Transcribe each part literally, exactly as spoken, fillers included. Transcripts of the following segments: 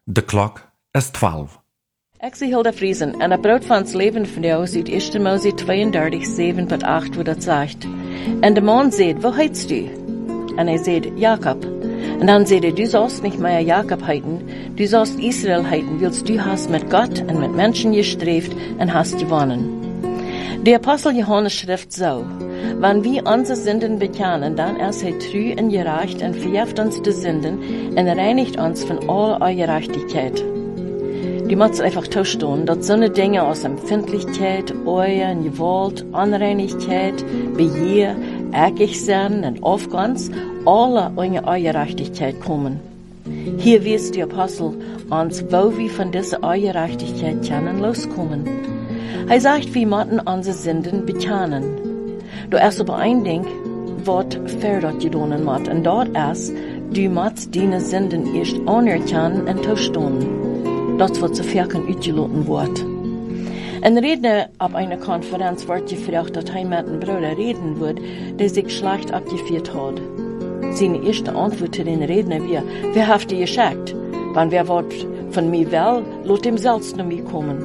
De klok is twaalf. Ik zie Hilda Friesen en een brood van het leven van jou uit eerste Mose tweeëndertig, zeven tot acht, wo dat zegt. En de man zei, wo heitst du? En hij zei, Jakob. En dan zei hij, du sollst nicht mehr Jakob heiten, du sollst Israel heiten, willst du hast mit Gott und mit Menschen gestrebt und hast gewonnen. Der Apostel Johannes schrift so, wenn wir unsere Sünden bekennen, dann ist er treu und gerecht und vergibt uns die Sünden und reinigt uns von aller Ungerechtigkeit. Die muss einfach tauschen, dass so eine Dinge aus Empfindlichkeit, Euer, Gewalt, Unreinigkeit, Begier, eckig sein und Aufgangs, alle unsere Ungerechtigkeit kommen. Hier wies der Apostel uns, wo wir von dieser Ungerechtigkeit können loskommen. Er sagt, wir müssen unsere Sünden bekennen. Du erst aber ein Ding, was verdammt gedonen muss, und dort ist, du musst deine Sünden erst anerkennen und tauschen. Das wird zu Verken uitgeloten wird. Ein Redner auf einer Konferenz wird gefragt, dass er mit einem Bruder reden wird, der sich schlecht abgeführt hat. Seine erste Antwort zu den Redner war, wer hat dir geschickt? Wenn wer wird von mir will, lot ihm selbst zu mir kommen.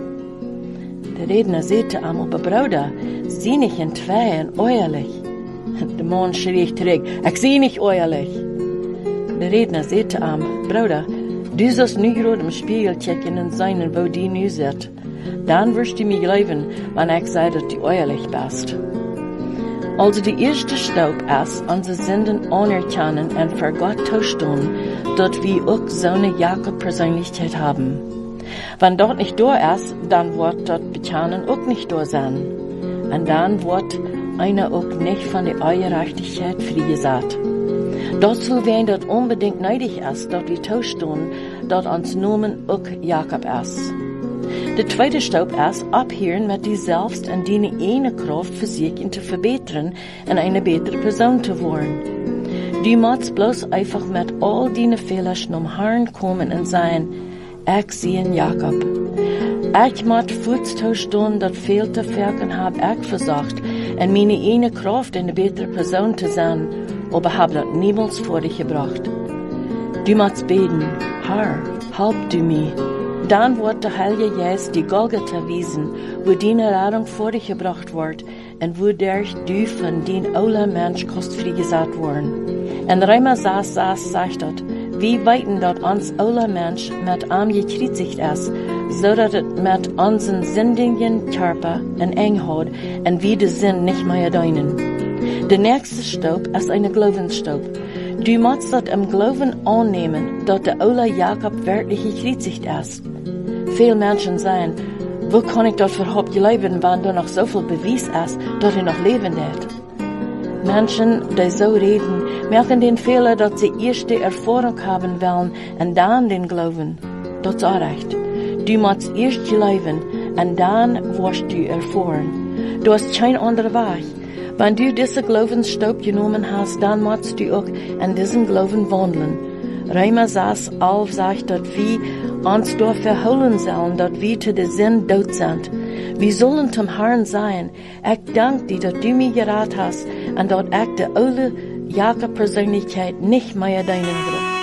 Der Redner sagte ihm, aber Bruder, sieh nicht in Zweien ehrlich. Der Mann schrie zurück, ich sieh nicht ehrlich. Der Redner sagte ihm, Bruder, du sollst nu gerade im Spiegel checken und sehen, wo die nu sind. Dann wirst du mir glauben, wenn ich sage, dass du ehrlich bist. Also die erste Staub ist, unsere Sünden anerkennen und für Gott tauschen, dass wir auch so eine Jakob-Persönlichkeit haben. Wenn dort nicht da ist, dann wird das Bekennen auch nicht da sein. Und dann wird einer auch nicht von der Ungerechtigkeit freigesagt. Dazu wäre das unbedingt nötig ist, dass wir tauschen, dass uns Nomen auch Jakob ist. Der zweite Staub ist, abhören mit dir selbst und deine eine Kraft für sich zu verbessern und eine bessere Person zu werden. Du musst bloß einfach mit all deinen Fehlern zum Herrn kommen und sagen, ich sehe Jakob. Ich muss vorzutauschen, dass fehlte Verken hab ich versucht, und meine eine Kraft eine bessere Person zu sein, aber hab das niemals vor dich gebracht. Du musst beten, Herr, help du mich. Dann wird der Heilige Geist die Golgatha wiesen, wo deine Rettung vor dich gebracht wird und wodurch du von den allen Mensch kannst freigesagt werden. Und Römer sechs, sechs sagt dort, wie weiten dort uns alle Mensch mit ihm gekreuzigt ist, so dass es mit unseren sündigen Körper in eng hat und wir die Sinn nicht mehr deinen. Der nächste Staub ist eine Glaubensstaub. Du musst das im Glauben annehmen, dass der Ola Jakob wirklich gekreuzigt ist. Viele Menschen sagen, wo kann ich das überhaupt glauben, wenn da noch so viel Beweis ist, dass er noch leben wird? Menschen, die so reden, merken den Fehler, dass sie erst die Erfahrung haben wollen und dann den Glauben. Das ist auch recht. Du musst erst glauben und dann wirst du erfahren. Du hast kein anderer Weg. Wenn du diesen Glaubensstaub genommen hast, dann musst du auch in diesem Glauben wandeln. Römer sechs, elf sagt, dass wir uns da verholen sollen, dass wir zu der Sinn tot sind. Wir sollen zum Herrn sein. Ich danke dir, dass du mich gerettet hast und dass ich die alte Jakob-Persönlichkeit nicht mehr deinen will.